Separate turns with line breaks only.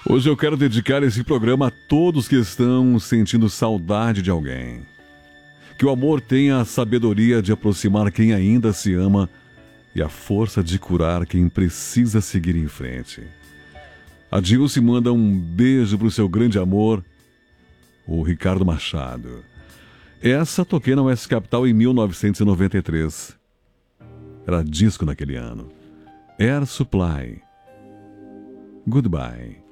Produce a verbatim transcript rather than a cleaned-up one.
Hoje eu quero dedicar esse programa a todos que estão sentindo saudade de alguém. Que o amor tenha a sabedoria de aproximar quem ainda se ama e a força de curar quem precisa seguir em frente. A Dilce manda um beijo pro seu grande amor, o Ricardo Machado. Essa toquei na Oeste Capital em mil novecentos e noventa e três. Era disco naquele ano. Air Supply. Goodbye.